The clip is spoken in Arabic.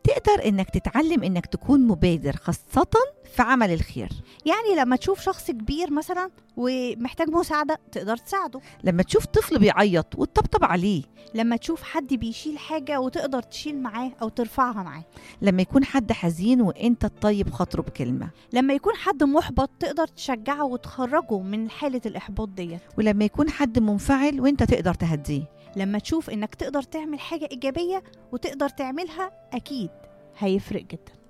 تقدر إنك تتعلم إنك تكون مبادر، خاصة في عمل الخير. يعني لما تشوف شخص كبير مثلا ومحتاج مساعدة تقدر تساعده، لما تشوف طفل بيعيط وتطبطب عليه، لما تشوف حد بيشيل حاجة وتقدر تشيل معاه أو ترفعها معاه، لما يكون حد حزين وإنت تطيب خاطره بكلمة، لما يكون حد محبط تقدر تشجعه وتخرجه من حالة الإحباط دي، ولما يكون حد منفعل وإنت تقدر تهديه. لما تشوف إنك تقدر تعمل حاجة إيجابية وتقدر تعملها أكيد هيفرق جدا.